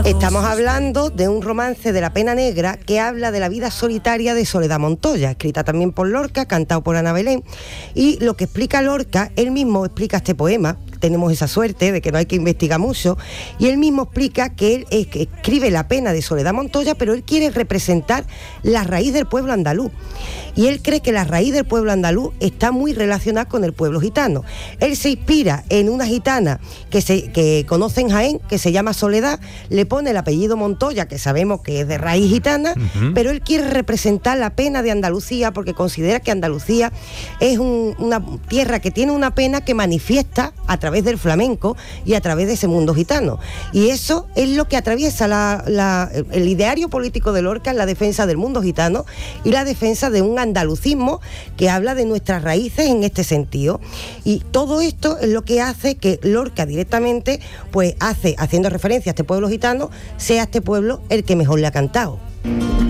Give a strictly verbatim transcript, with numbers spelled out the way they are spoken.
Estamos hablando de un romance de la pena negra que habla de la vida solitaria de Soledad Montoya, escrita también por Lorca, cantado por Ana Belén, y lo que explica Lorca, él mismo explica este poema. Tenemos esa suerte de que no hay que investigar mucho, y él mismo explica que él es, que escribe la pena de Soledad Montoya, pero él quiere representar la raíz del pueblo andaluz, y él cree que la raíz del pueblo andaluz está muy relacionada con el pueblo gitano. Él se inspira en una gitana que, se, que conoce en Jaén, que se llama Soledad, le pone el apellido Montoya, que sabemos que es de raíz gitana, uh-huh. pero él quiere representar la pena de Andalucía, porque considera que Andalucía es un, una tierra que tiene una pena que manifiesta a través del flamenco y a través de ese mundo gitano, y eso es lo que atraviesa la, la, el ideario político de Lorca, en la defensa del mundo gitano y la defensa de un andalucismo que habla de nuestras raíces en este sentido. Y todo esto es lo que hace que Lorca directamente, pues hace, haciendo referencia a este pueblo gitano, sea este pueblo el que mejor le ha cantado.